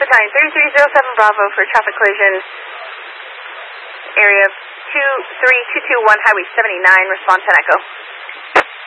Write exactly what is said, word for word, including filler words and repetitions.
Battalion three three zero seven Bravo for traffic collision. Area two three two two one, Highway seventy-nine, response and echo.